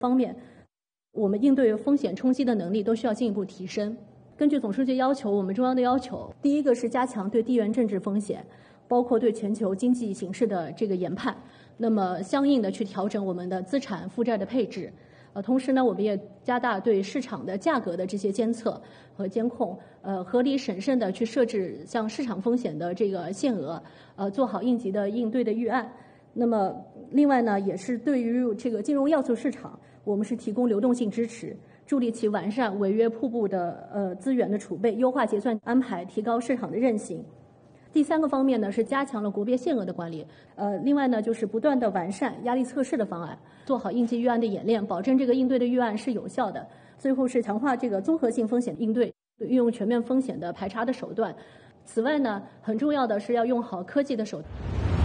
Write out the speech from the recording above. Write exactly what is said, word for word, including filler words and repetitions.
方面，我们应对风险冲击的能力都需要进一步提升。根据总书记要求，我们中央的要求，第一个是加强对地缘政治风险，包括对全球经济形势的这个研判，那么相应的去调整我们的资产负债的配置。呃，同时呢，我们也加大对市场的价格的这些监测和监控，呃，合理审慎的去设置像市场风险的这个限额，呃，做好应急的应对的预案。那么，另外呢，也是对于这个金融要素市场，我们是提供流动性支持，助力其完善违约瀑布的呃资源的储备，优化结算安排，提高市场的韧性。第三个方面呢，是加强了国别限额的管理，呃，另外呢，就是不断的完善压力测试的方案，做好应急预案的演练，保证这个应对的预案是有效的。最后是强化这个综合性风险应对，运用全面风险的排查的手段。此外呢，很重要的是要用好科技的手段。